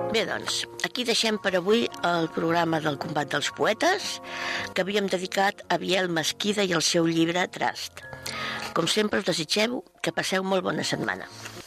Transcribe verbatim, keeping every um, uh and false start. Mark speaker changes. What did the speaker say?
Speaker 1: Bé, doncs, aquí deixem per avui el programa del Combat dels Poetes, que havíem dedicat a Biel Mesquida i el seu llibre Trast. Com sempre us desitgem que passeu molt bona setmana.